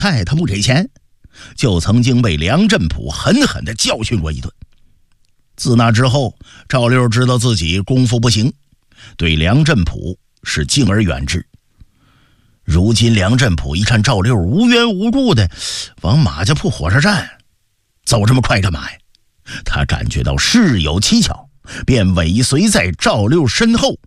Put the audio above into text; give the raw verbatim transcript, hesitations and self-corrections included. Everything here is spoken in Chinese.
害他不给钱，就曾经被梁振普狠狠地教训过一顿。自那之后，赵六知道自己功夫不行，对梁振普是敬而远之。如今梁振普一看赵六无缘无故的往马家铺火车站走这么快干嘛呀？他感觉到事有蹊跷，便尾随在赵六身后